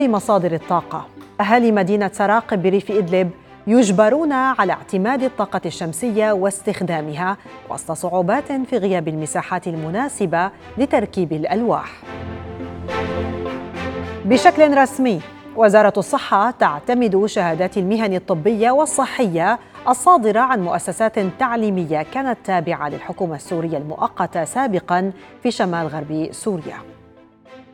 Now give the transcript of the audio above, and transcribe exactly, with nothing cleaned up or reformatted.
مصادر الطاقة. أهالي مدينة سراقب بريف إدلب يجبرون على اعتماد الطاقة الشمسية واستخدامها وسط صعوبات في غياب المساحات المناسبة لتركيب الألواح. بشكل رسمي، وزارة الصحة تعتمد شهادات المهن الطبية والصحية الصادرة عن مؤسسات تعليمية كانت تابعة للحكومة السورية المؤقتة سابقاً في شمال غرب سوريا.